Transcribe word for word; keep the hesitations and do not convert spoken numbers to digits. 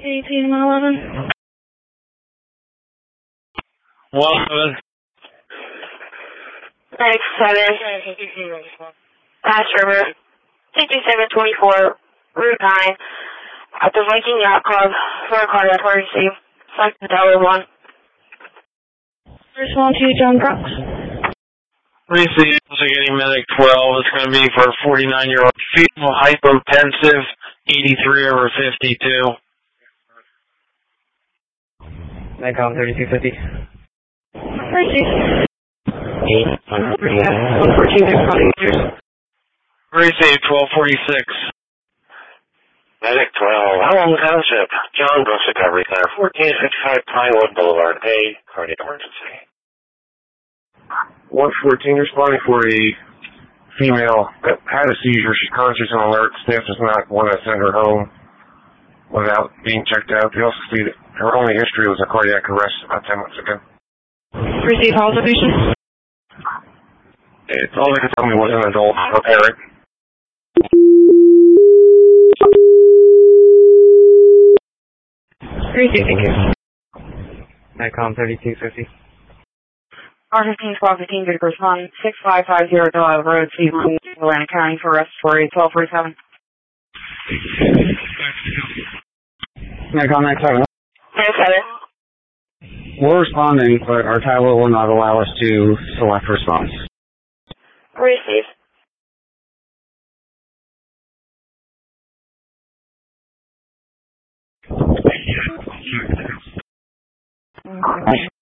eighteen eleven. One. ninety-seven. Pass River. fifty-seven twenty-four. Route nine. At the Viking Yacht Club. For a cardiac emergency. Select the Tower one. First one to John Brooks. Receive. Getting medic twelve. It's going to be for a forty-nine-year-old fetal hypotensive, eighty-three over fifty-two. Nikon thirty-two fifty. Receive. Eight. Fourteen. Receive twelve forty-six. Medic twelve, Howland Township, John Brooks Recovery Center, fourteen fifty-five Pinewood Boulevard, A, cardiac emergency. one fourteen responding for a female that had a seizure. She's conscious and alert. Staff does not want to send her home without being checked out. They also see that her only history was a cardiac arrest about ten months ago. Receive observation. It's all they could tell me was an adult, her parent. Receive. Thank you. Nikon thirty-two fifty. R fifteen twelve fifteen, good respond. six five five zero Delilah Road, Sealand, Atlantic County for respiratory twelve forty-seven. Nikon ninety-seven. ninety-seven. We're responding, but our tower will not allow us to select response. Receive.